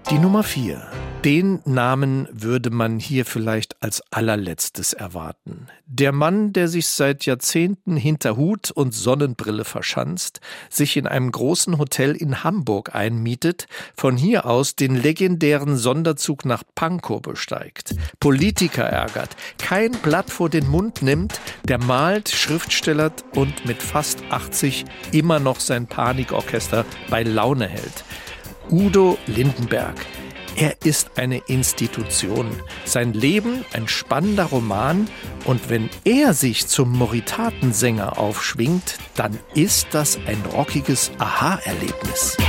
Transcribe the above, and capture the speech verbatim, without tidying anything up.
Die Nummer vier. Den Namen würde man hier vielleicht als allerletztes erwarten. Der Mann, der sich seit Jahrzehnten hinter Hut und Sonnenbrille verschanzt, sich in einem großen Hotel in Hamburg einmietet, von hier aus den legendären Sonderzug nach Pankow besteigt, Politiker ärgert, kein Blatt vor den Mund nimmt, der malt, schriftstellert und mit fast achtzig immer noch sein Panikorchester bei Laune hält. Udo Lindenberg. Er ist eine Institution. Sein Leben ein spannender Roman. Und wenn er sich zum Moritatensänger aufschwingt, dann ist das ein rockiges Aha-Erlebnis.